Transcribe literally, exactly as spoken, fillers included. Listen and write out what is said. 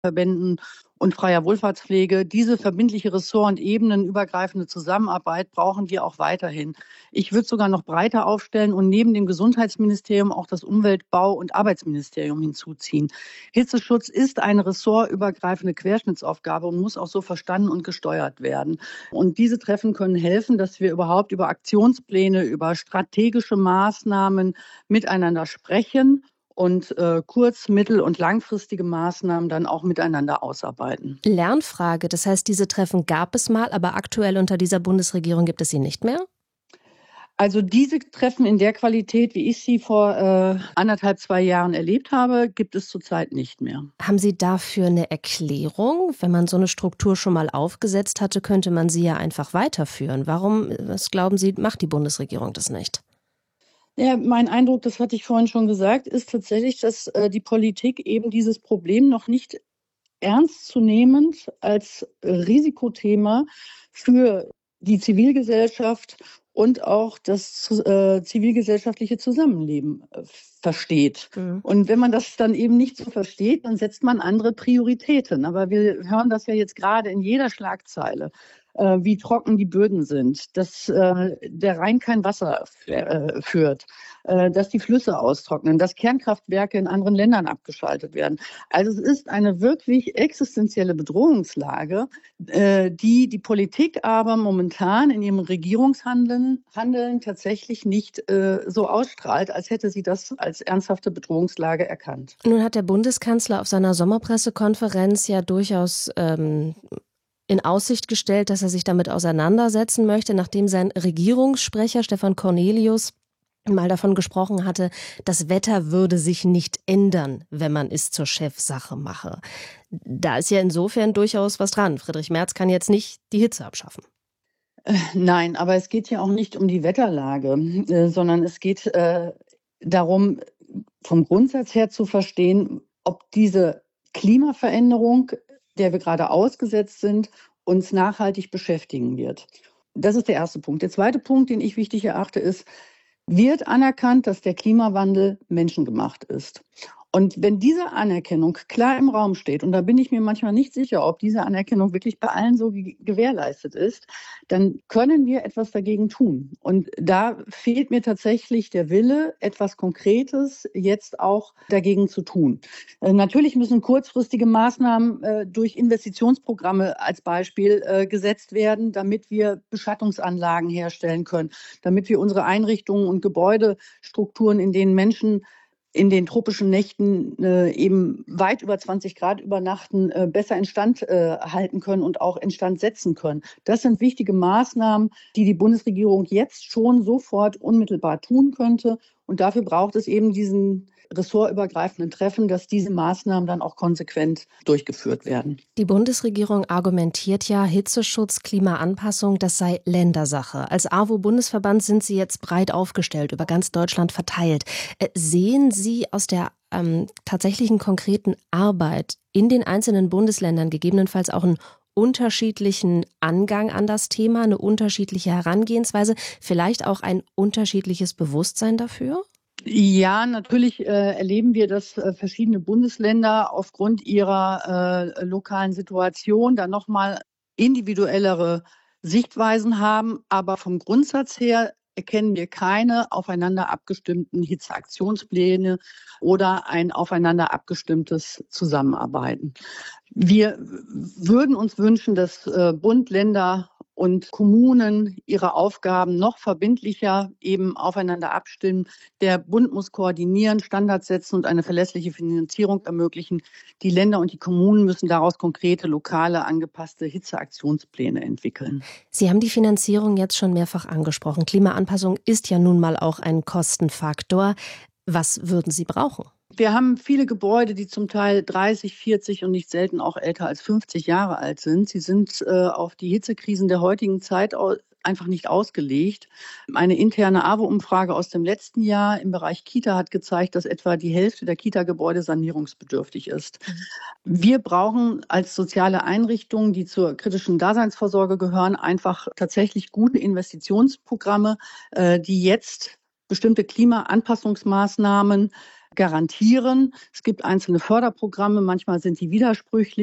Verbänden und freier Wohlfahrtspflege. Diese verbindliche Ressort- und ebenenübergreifende Zusammenarbeit brauchen wir auch weiterhin. Ich würde sogar noch breiter aufstellen und neben dem Gesundheitsministerium auch das Umwelt-, Bau- und Arbeitsministerium hinzuziehen. Hitzeschutz ist eine ressortübergreifende Querschnittsaufgabe und muss auch so verstanden und gesteuert werden. Und diese Treffen können helfen, dass wir überhaupt über Aktionspläne, über strategische Maßnahmen miteinander sprechen und äh, kurz-, mittel- und langfristige Maßnahmen dann auch miteinander ausarbeiten. Lernfrage, das heißt, diese Treffen gab es mal, aber aktuell unter dieser Bundesregierung gibt es sie nicht mehr? Also diese Treffen in der Qualität, wie ich sie vor äh, anderthalb, zwei Jahren erlebt habe, gibt es zurzeit nicht mehr. Haben Sie dafür eine Erklärung? Wenn man so eine Struktur schon mal aufgesetzt hatte, könnte man sie ja einfach weiterführen. Warum, was glauben Sie, macht die Bundesregierung das nicht? Ja, mein Eindruck, das hatte ich vorhin schon gesagt, ist tatsächlich, dass äh, die Politik eben dieses Problem noch nicht ernstzunehmend als Risikothema für die Zivilgesellschaft und auch das äh, zivilgesellschaftliche Zusammenleben äh, versteht. Mhm. Und wenn man das dann eben nicht so versteht, dann setzt man andere Prioritäten. Aber wir hören das ja jetzt gerade in jeder Schlagzeile, äh, wie trocken die Böden sind, dass äh, der Rhein kein Wasser äh, führt, äh, dass die Flüsse austrocknen, dass Kernkraftwerke in anderen Ländern abgeschaltet werden. Also es ist eine wirklich existenzielle Bedrohungslage, äh, die die Politik aber momentan in ihrem Regierungshandeln Handeln tatsächlich nicht äh, so ausstrahlt, als hätte sie das als ernsthafte Bedrohungslage erkannt. Nun hat der Bundeskanzler auf seiner Sommerpressekonferenz ja durchaus ähm, in Aussicht gestellt, dass er sich damit auseinandersetzen möchte, nachdem sein Regierungssprecher Stefan Cornelius mal davon gesprochen hatte, das Wetter würde sich nicht ändern, wenn man es zur Chefsache mache. Da ist ja insofern durchaus was dran. Friedrich Merz kann jetzt nicht die Hitze abschaffen. Äh, Nein, aber es geht ja auch nicht um die Wetterlage, äh, sondern es geht äh, darum, vom Grundsatz her zu verstehen, ob diese Klimaveränderung, der wir gerade ausgesetzt sind, uns nachhaltig beschäftigen wird. Das ist der erste Punkt. Der zweite Punkt, den ich wichtig erachte, ist, wird anerkannt, dass der Klimawandel menschengemacht ist. Und wenn diese Anerkennung klar im Raum steht, und da bin ich mir manchmal nicht sicher, ob diese Anerkennung wirklich bei allen so ge- gewährleistet ist, dann können wir etwas dagegen tun. Und da fehlt mir tatsächlich der Wille, etwas Konkretes jetzt auch dagegen zu tun. Äh, natürlich müssen kurzfristige Maßnahmen äh, durch Investitionsprogramme als Beispiel äh, gesetzt werden, damit wir Beschattungsanlagen herstellen können, damit wir unsere Einrichtungen und Gebäudestrukturen, in denen Menschen in den tropischen Nächten äh, eben weit über zwanzig Grad übernachten, äh, besser instand äh, halten können und auch instand setzen können. Das sind wichtige Maßnahmen, die die Bundesregierung jetzt schon sofort unmittelbar tun könnte. Und dafür braucht es eben diesen ressortübergreifenden Treffen, dass diese Maßnahmen dann auch konsequent durchgeführt werden. Die Bundesregierung argumentiert ja, Hitzeschutz, Klimaanpassung, das sei Ländersache. Als A W O-Bundesverband sind Sie jetzt breit aufgestellt, über ganz Deutschland verteilt. Äh, sehen Sie aus der ähm, tatsächlichen konkreten Arbeit in den einzelnen Bundesländern gegebenenfalls auch einen unterschiedlichen Angang an das Thema, eine unterschiedliche Herangehensweise, vielleicht auch ein unterschiedliches Bewusstsein dafür? Ja, natürlich äh, erleben wir, dass äh, verschiedene Bundesländer aufgrund ihrer äh, lokalen Situation dann nochmal individuellere Sichtweisen haben. Aber vom Grundsatz her erkennen wir keine aufeinander abgestimmten Hitzeaktionspläne oder ein aufeinander abgestimmtes Zusammenarbeiten. Wir würden uns wünschen, dass äh, Bund, Länder und Kommunen ihre Aufgaben noch verbindlicher eben aufeinander abstimmen. Der Bund muss koordinieren, Standards setzen und eine verlässliche Finanzierung ermöglichen. Die Länder und die Kommunen müssen daraus konkrete, lokale, angepasste Hitzeaktionspläne entwickeln. Sie haben die Finanzierung jetzt schon mehrfach angesprochen. Klimaanpassung ist ja nun mal auch ein Kostenfaktor. Was würden Sie brauchen? Wir haben viele Gebäude, die zum Teil dreißig, vierzig und nicht selten auch älter als fünfzig Jahre alt sind. Sie sind äh, auf die Hitzekrisen der heutigen Zeit au- einfach nicht ausgelegt. Eine interne A W O-Umfrage aus dem letzten Jahr im Bereich Kita hat gezeigt, dass etwa die Hälfte der Kita-Gebäude sanierungsbedürftig ist. Wir brauchen als soziale Einrichtungen, die zur kritischen Daseinsvorsorge gehören, einfach tatsächlich gute Investitionsprogramme, äh, die jetzt bestimmte Klimaanpassungsmaßnahmen garantieren. Es gibt einzelne Förderprogramme, manchmal sind die widersprüchlich.